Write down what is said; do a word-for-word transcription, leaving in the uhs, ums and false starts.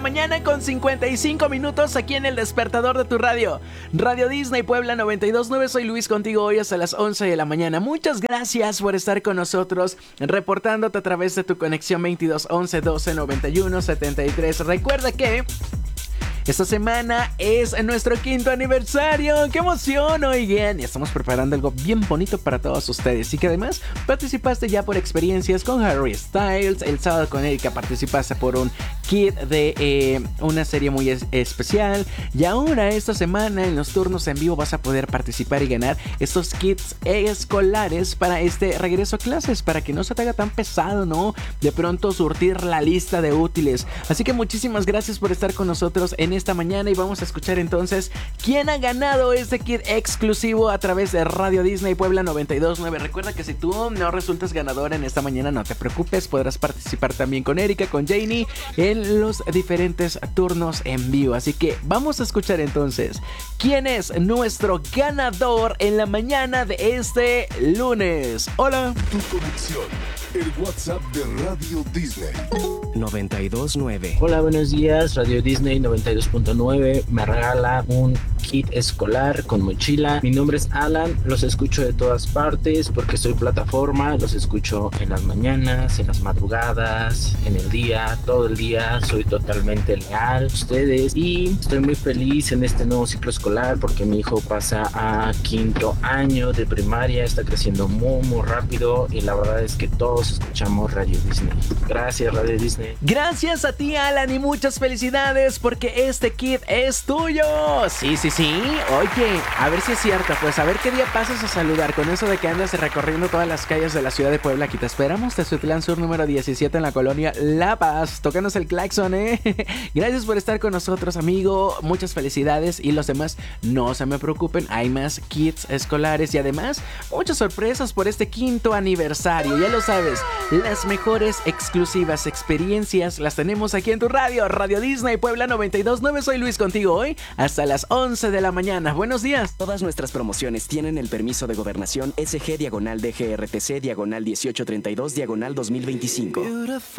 Mañana con cincuenta y cinco minutos aquí en el despertador de tu radio. Radio Disney Puebla noventa y dos punto nueve. Soy Luis contigo hoy hasta las once de la mañana. Muchas gracias por estar con nosotros, reportándote a través de tu conexión veintidós once doce noventa y uno setenta y tres. Recuerda que esta semana es nuestro quinto aniversario. ¡Qué emoción! Oigan, y estamos preparando algo bien bonito para todos ustedes. Y que además participaste ya por experiencias con Harry Styles. El sábado con Erika participaste por un kit de eh, una serie muy es- especial. Y ahora esta semana en los turnos en vivo vas a poder participar y ganar estos kits escolares para este regreso a clases, para que no se te haga tan pesado, ¿no? De pronto surtir la lista de útiles. Así que muchísimas gracias por estar con nosotros en esta mañana y vamos a escuchar entonces quién ha ganado este kit exclusivo a través de Radio Disney Puebla noventa y dos punto nueve. Recuerda que si tú no resultas ganador en esta mañana, no te preocupes, podrás participar también con Erika, con Janie en los diferentes turnos en vivo. Así que vamos a escuchar entonces quién es nuestro ganador en la mañana de este lunes. Hola. Tu conexión, el WhatsApp de Radio Disney. noventa y dos punto nueve. Hola, buenos días. Radio Disney noventa y dos punto nueve me regala un kit escolar con mochila. Mi nombre es Alan, los escucho de todas partes porque soy plataforma, los escucho en las mañanas, en las madrugadas, en el día, todo el día. Soy totalmente leal a ustedes y estoy muy feliz en este nuevo ciclo escolar porque mi hijo pasa a quinto año de primaria, está creciendo muy muy rápido y la verdad es que todos escuchamos Radio Disney. Gracias, Radio Disney. Gracias a ti, Alan, y muchas felicidades porque este kit es tuyo. Sí, sí, sí. Oye, a ver si es cierto. Pues a ver qué día pasas a saludar. Con eso de que andas recorriendo todas las calles de la ciudad de Puebla. Aquí te esperamos. Tezuitlán Sur número diecisiete en la colonia La Paz. Tócanos el claxon, ¿eh? Gracias por estar con nosotros, amigo. Muchas felicidades. Y los demás, no se me preocupen. Hay más kits escolares. Y además, muchas sorpresas por este quinto aniversario. Ya lo sabes, las mejores exclusivas experiencias las tenemos aquí en tu radio. Radio Disney Puebla noventa y dos punto nueve. Soy Luis contigo hoy hasta las once de la mañana. Buenos días. Todas nuestras promociones tienen el permiso de gobernación S G diagonal D G R T C diagonal dieciocho treinta y dos diagonal dos mil veinticinco.